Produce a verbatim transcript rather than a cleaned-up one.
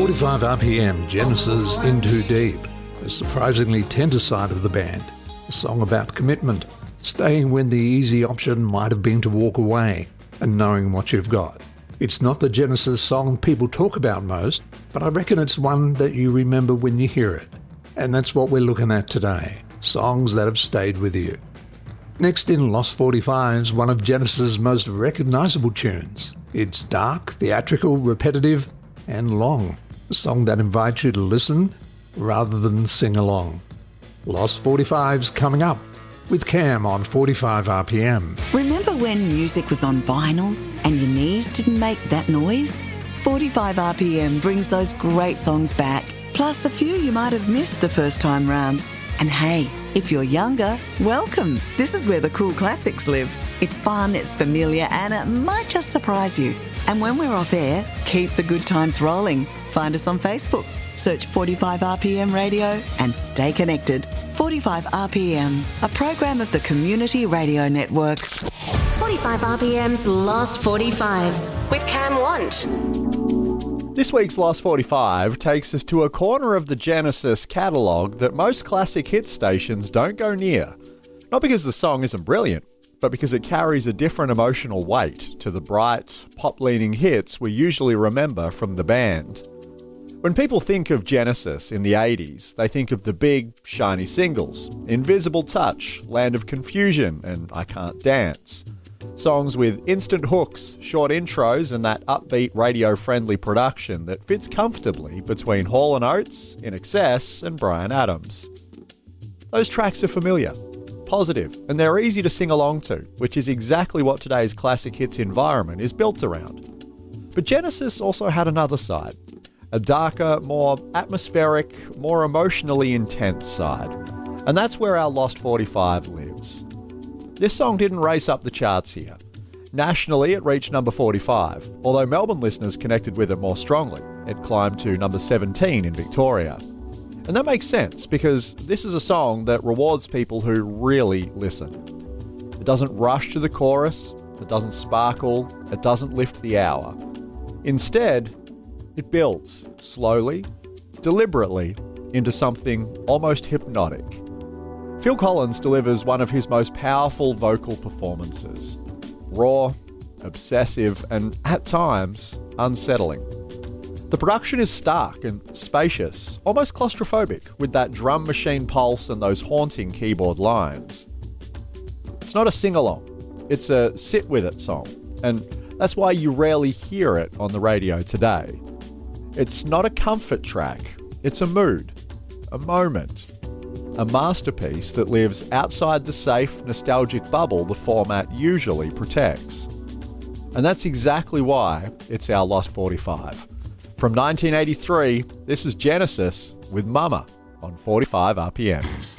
forty-five R P M, Genesis In Too Deep, a surprisingly tender side of the band. A song about commitment, staying when the easy option might have been to walk away, and knowing what you've got. It's not the Genesis song people talk about most, but I reckon it's one that you remember when you hear it. And that's what we're looking at today, songs that have stayed with you. Next in Lost forty-fives, one of Genesis' most recognisable tunes. It's dark, theatrical, repetitive, and long. A song that invites you to listen rather than sing along. Lost forty-fives coming up with Cam on forty-five R P M. Remember when music was on vinyl and your knees didn't make that noise? forty-five R P M brings those great songs back, plus a few you might have missed the first time round. And hey, if you're younger, welcome. This is where the cool classics live. It's fun, it's familiar, and it might just surprise you. And when we're off air, keep the good times rolling. Find us on Facebook. Search forty-five R P M Radio and stay connected. forty-five R P M, a program of the Community Radio Network. forty-five R P M's Lost forty-fives with Cam Want. This week's Lost forty-five takes us to a corner of the Genesis catalogue that most classic hit stations don't go near. Not because the song isn't brilliant, but because it carries a different emotional weight to the bright, pop-leaning hits we usually remember from the band. When people think of Genesis in the eighties, they think of the big, shiny singles, Invisible Touch, Land of Confusion, and I Can't Dance. Songs with instant hooks, short intros, and that upbeat radio-friendly production that fits comfortably between Hall and Oates, I N X S, and Bryan Adams. Those tracks are familiar, positive, and they're easy to sing along to, which is exactly what today's classic hits environment is built around. But Genesis also had another side. A darker, more atmospheric, more emotionally intense side. And that's where our Lost forty-five lives. This song didn't race up the charts here. Nationally, it reached number forty-five, although Melbourne listeners connected with it more strongly. It climbed to number seventeen in Victoria. And that makes sense, because this is a song that rewards people who really listen. It doesn't rush to the chorus, it doesn't sparkle, it doesn't lift the hour. Instead, it builds, slowly, deliberately, into something almost hypnotic. Phil Collins delivers one of his most powerful vocal performances. Raw, obsessive, and, at times, unsettling. The production is stark and spacious, almost claustrophobic, with that drum machine pulse and those haunting keyboard lines. It's not a sing-along, it's a sit-with-it song, and that's why you rarely hear it on the radio today. It's not a comfort track, it's a mood, a moment, a masterpiece that lives outside the safe, nostalgic bubble the format usually protects. And that's exactly why it's our Lost forty-five. From nineteen eighty-three, this is Genesis with Mama on forty-five R P M.